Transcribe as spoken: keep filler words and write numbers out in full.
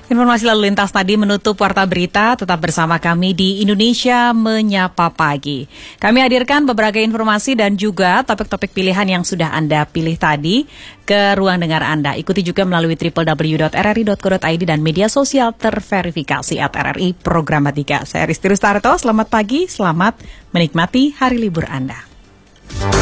Informasi lalu lintas tadi menutup Warta Berita. Tetap bersama kami di Indonesia Menyapa Pagi. Kami hadirkan beberapa informasi dan juga topik-topik pilihan yang sudah Anda pilih tadi ke ruang dengar Anda. Ikuti juga melalui w w w dot r r i dot co dot i d dan media sosial terverifikasi at R R I Programatika. Saya Risti Rustarto, selamat pagi, selamat menikmati hari libur Anda.